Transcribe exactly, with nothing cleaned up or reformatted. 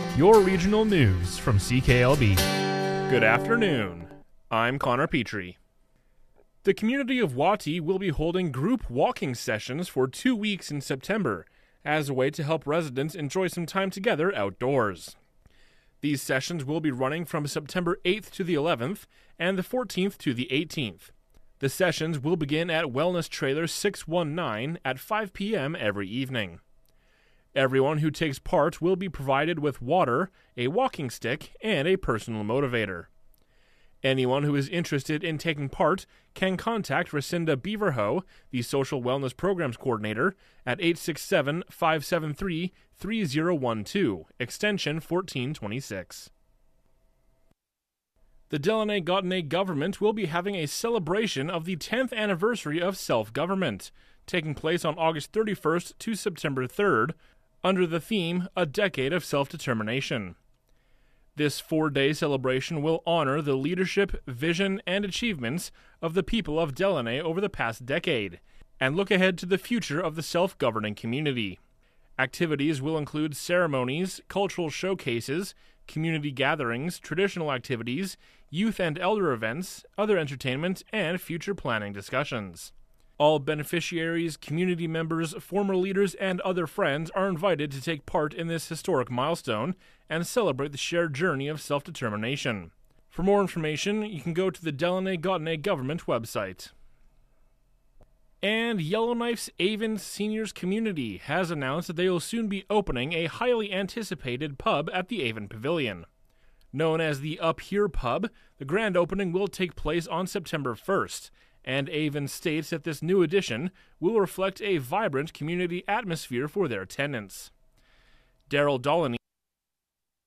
your regional news from C K L B. Good afternoon. I'm Connor Petrie. The community of Wati will be holding group walking sessions for two weeks in September as a way to help residents enjoy some time together outdoors. These sessions will be running from September eighth to the eleventh and the fourteenth to the eighteenth. The sessions will begin at Wellness Trailer six one nine at five p.m. every evening. Everyone who takes part will be provided with water, a walking stick, and a personal motivator. Anyone who is interested in taking part can contact Racinda Beaverhoe, the Social Wellness Programs Coordinator, at eight six seven, five seven three, three zero one two, extension fourteen twenty-six. The Delaunay-Gatineau government will be having a celebration of the tenth anniversary of self-government, taking place on August thirty-first to September third, under the theme, A Decade of Self-Determination. This four-day celebration will honor the leadership, vision, and achievements of the people of Delaunay over the past decade, and look ahead to the future of the self-governing community. Activities will include ceremonies, cultural showcases, community gatherings, traditional activities, youth and elder events, other entertainment, and future planning discussions. All beneficiaries, community members, former leaders, and other friends are invited to take part in this historic milestone and celebrate the shared journey of self-determination. For more information, you can go to the Delaunay-Gatineau government website. And Yellowknife's Avon Seniors Community has announced that they will soon be opening a highly anticipated pub at the Avon Pavilion. Known as the Up Here Pub, the grand opening will take place on September first, and Avon states that this new addition will reflect a vibrant community atmosphere for their tenants. Daryl Dollany,